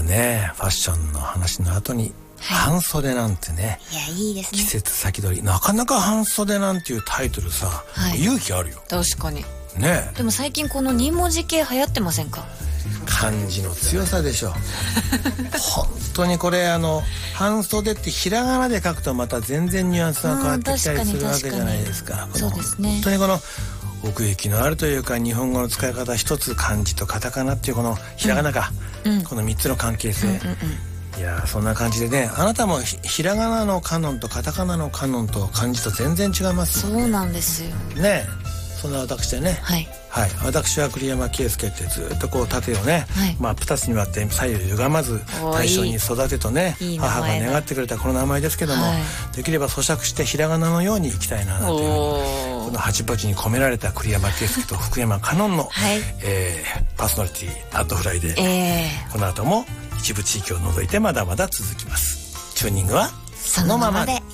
ね、ファッションの話の後に、半袖なんてね、 いや、いいですね。 季節先取り。なかなか半袖なんていうタイトルさ、勇気あるよ。 確かにね。 でも最近この2文字系流行ってませんか？ 漢字の強さでしょ。本当にこれ半袖ってひらがなで書くとまた全然ニュアンスが変わってきたりするわけじゃないですか。 そうですね。 本当にこの奥行きのあるというか、日本語の使い方一つ、漢字とカタカナっていうこのひらがなか、この3つの関係性、いやそんな感じでね、あなたもひらがなのカノンとカタカナのカノンと漢字と全然違います。 そうなんですよね。そんな私でね、私は栗山圭介ってずっとこう盾をね、2つに割って左右歪まず対象に育てとね、母が願ってくれたこの名前ですけども、できれば咀嚼してひらがなのようにいきたいななんていうふうに、このハチパチに込められた栗山圭介と福山カノンの、パーソナリティアットフライで、この後も一部地域を除いてまだまだ続きます。チューニングはそのままで。